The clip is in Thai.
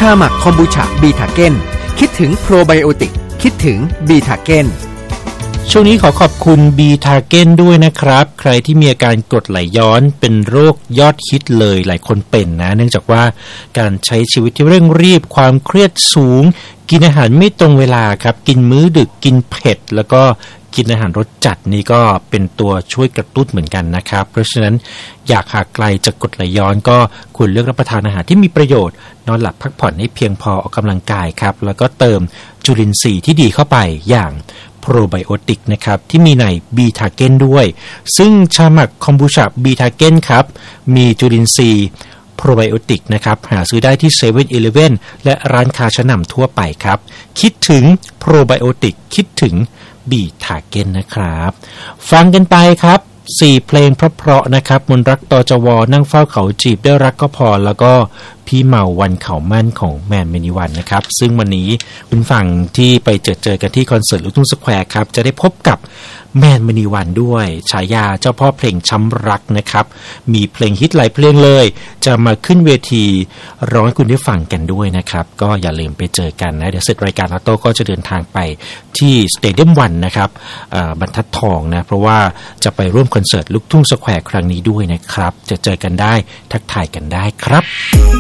าหมักคอมบูชาบีทาเก้นคิดถึงโปรไบโอติกคิดถึงบีทาเก้นช่วงนี้ขอขอบคุณบีทาเก้นด้วยนะครับใครที่มีอาการกรดไหลย้อนเป็นโรคยอดฮิตเลยหลายคนเป็นนะเนื่องจากว่าการใช้ชีวิตที่เร่งรีบความเครียดสูงกินอาหารไม่ตรงเวลาครับกินมื้อดึกกินเผ็ดแล้วก็กินอาหารรสจัดนี่ก็เป็นตัวช่วยกระตุ้นเหมือนกันนะครับเพราะฉะนั้นอยากห่างไกลจากกรดไหลย้อนก็ควรเลือกรับประทานอาหารที่มีประโยชน์นอนหลับพักผ่อนให้เพียงพอออกกำลังกายครับแล้วก็เติมจุลินทรีย์ที่ดีเข้าไปอย่างโปรไบโอติกนะครับที่มีในบีทาเก้นด้วยซึ่งชาหมักคอมบูชาบีทาเก้นครับมีจุลินทรีย์โปรไบโอติกนะครับหาซื้อได้ที่ 7-Eleven และร้านค้าชั้นนำทั่วไปครับคิดถึงโปรไบโอติกคิดถึงบีทาเก้นนะครับฟังกันไปครับ4เพลงเพราะๆนะครับมนรักตจวนั่งเฝ้าเขาจีบได้รักก็พอแล้วก็พี่เมาวันเขามั่นของแมนเมณีวันนะครับซึ่งวันนี้คุณฟังที่ไปเจอกันที่คอนเสิร์ตลูกทุ่งสแควร์ครับจะได้พบกับแมนเมณีวันด้วยฉายาเจ้าพ่อเพลงช้ำรักนะครับมีเพลงฮิตหลายเพลงเลยจะมาขึ้นเวทีร้องให้คุณได้ฟังกันด้วยนะครับก็อย่าลืมไปเจอกันนะเดี๋ยวเสร็จรายการแล้วโต้ก็จะเดินทางไปที่สเตเดียมวันนะครับบรรทัดทองนะเพราะว่าจะไปร่วมคอนเสิร์ตลูกทุ่งสแควร์ครั้งนี้ด้วยนะครับจะเจอกันได้ทักทายกันได้ครับ